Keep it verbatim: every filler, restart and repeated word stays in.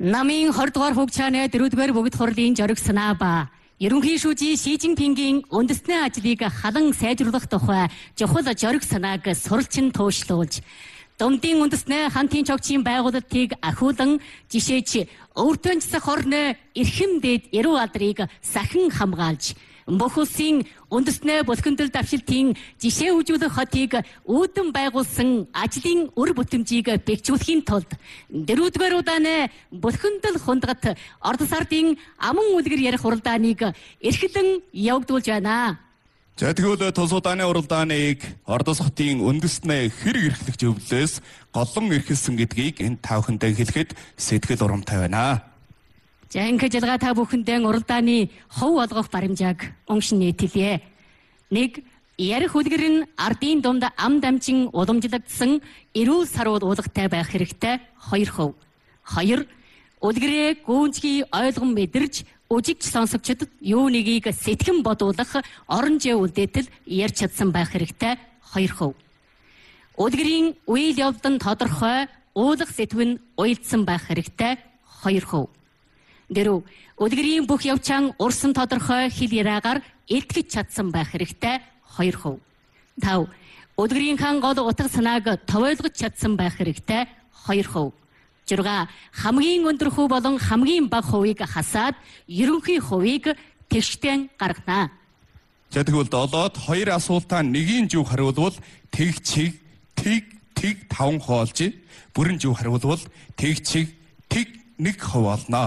Намын хоёр дугаар хугацааны дөрөвдүгээр бүгд хурлын зориг санаа ба ерөнхий шүүжийн Ши Цзиньпингийн үндэсний ажлыг халан сайжруулах тухай чухал зориг санааг суралцсан туушлуулж Думдын үндэсний хамтын чогчийн байгуулалтыг ахиулан жишээч өөртөө ч хорны эрхэм дэд эрүү алдрыг сахин хамгаалж бүх улсын үндэсний бүлхэндэл давшилтын жишээ үзүүлэх хотыг үүдэн байгуулсан ажлын үр бүтэмжийг бэхжүүлэхийн тулд дөрөвдүгээр удааны бүлхэндэл хундгат ордос ардын аман үлгэр ярих уралдааныг эрхлэн явагдуулж байна. За тэгвэл тус удааны уралдааныг Ордос хотын үндэснээ хэрэг эрхлэх зөвлөлөөс голлон эрхэлсэн гэдгийг энэ тавхантай хэлэхэд сэтгэл урамтай байна. За ингээд ялгаа та бүхэндээ уралдааны хов олгох баримжааг уншин нийтэлье. Нэг ярих үлгэр нь ардын дунд ам дамжин уламжлагдсан эрүүл сарууд уулгатай байх хэрэгтэй хоёр хов. Хоёр үлгэрээ гүнзгий ойлгон мэдэрч үжигч сонсогчдод юу нэгийг сэтгэн бодуулах оронжээ үлдээтэл ярьж чадсан байх хэрэгтэй хоёр хов. Үлгэрийн үйл явдал нь тодорхой уулах сэтвэн уйлдсан байх хэрэгтэй хоёр хов. Дөрөв үлгэрийн бүх явчаан урсан тодорхой хэл яраагаар илтгэж чадсан байх хэрэгтэй хоёр хов. Тав үлгэрийн хан гол утга санааг товойлгож чадсан байх хэрэгтэй хоёр хов. Журга хамгийн өндөр хөв болон хамгийн бага хувийг хасаад ерөнхий хувийг тэгштэй гаргана. За тэгвэл долоод хоёр асуултаа нэгийн зүг хариулвал тэг чиг тэг тэг таван хоолж бүрэн зүг хариулвал тэг чиг тэг нэг хов олно.